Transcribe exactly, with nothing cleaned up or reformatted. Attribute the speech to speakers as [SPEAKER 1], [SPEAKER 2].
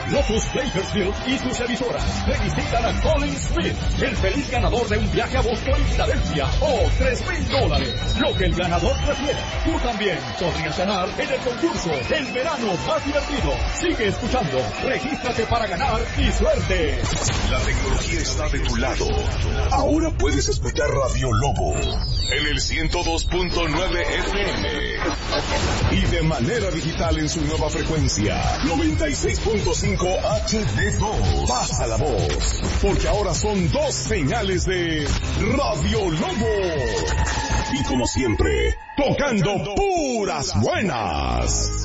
[SPEAKER 1] Lotus Bakersfield y sus emisoras revisitan a Colin Smith, el feliz ganador de un viaje a Boston y Filadelfia, o tres mil dólares. Lo que el ganador prefiera. Tú también podrías ganar en el concurso El Verano Más Divertido. Sigue escuchando, regístrate para ganar y suerte.
[SPEAKER 2] La tecnología está de tu lado. Ahora puedes escuchar Radio Lobo en el ciento dos punto nueve F M y de manera digital en su nueva frecuencia noventa y seis punto cinco H D dos. Pasa la voz, porque ahora son dos señales de Radio Lobo. Y como siempre, tocando puras buenas.